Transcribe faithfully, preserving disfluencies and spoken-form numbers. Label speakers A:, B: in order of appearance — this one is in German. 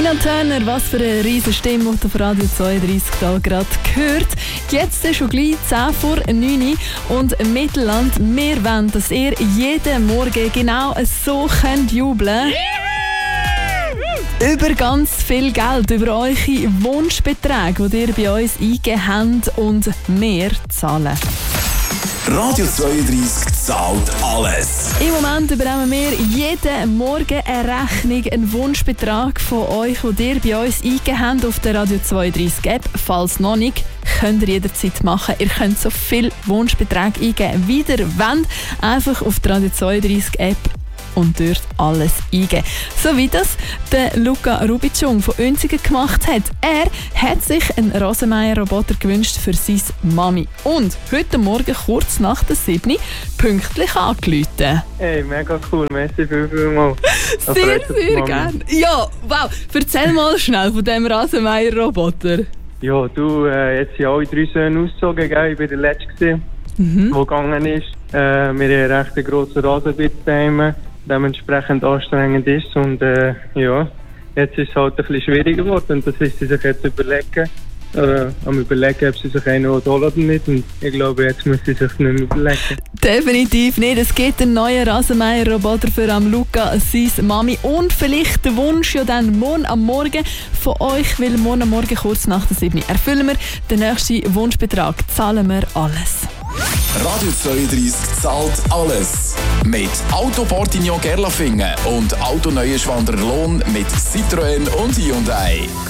A: Tina Turner, was für eine riesen Stimme, die auf Radio zweiunddreißig da gerade gehört. Jetzt ist schon gleich zehn vor neun und Mittelland, wir wollen, dass ihr jeden Morgen genau so könnt jubeln über ganz viel Geld, über eure Wunschbeträge, die ihr bei uns eingegeben habt und wir zahlen.
B: Radio zweiunddreißig zahlt alles.
A: Im Moment übernehmen wir jeden Morgen eine Rechnung, einen Wunschbetrag von euch, den ihr bei uns eingegeben habt auf der Radio zweiunddreißig App. Falls noch nicht, könnt ihr jederzeit machen. Ihr könnt so viele Wunschbeträge eingeben, wie ihr wollt. Einfach auf der Radio zweiunddreißig App und dort alles eingeben. So wie das der Luca Rubitschung von Önzigen gemacht hat. Er hat sich einen Rosenmeier-Roboter gewünscht für seine Mami. Und heute Morgen, kurz nach der sieben, pünktlich angerufen.
C: Hey, mega cool, merci viel, viel mal.
A: Sehr, sehr gerne. Ja, wow. Erzähl mal schnell von diesem Rosenmeier-Roboter.
C: Ja, du, äh, jetzt sind alle drei Söhne ausgezogen, gell? Ich war der Letzte,
A: Mhm.
C: der gegangen ist. Äh, wir haben einen recht grossen Rasenbett daheim, dementsprechend anstrengend ist. Und äh, ja, jetzt ist es halt ein bisschen schwieriger geworden. Und das ist sie sich jetzt überlegen. Äh, am überlegen, ob sie sich einen holen oder nicht. Und ich glaube, jetzt muss sie sich nicht mehr überlegen.
A: Definitiv nicht. Es gibt einen neuen Rasenmeier-Roboter für am Luca, seine Mami. Und vielleicht der Wunsch ja dann morgen am Morgen von euch, weil morgen am Morgen kurz nach der sieben erfüllen wir den nächsten Wunschbetrag. Zahlen wir alles.
B: Radio zweiunddreißig zahlt alles. Mit Auto Portignon Gerlafingen und Auto Neuenschwander Lohn mit Citroën und Hyundai.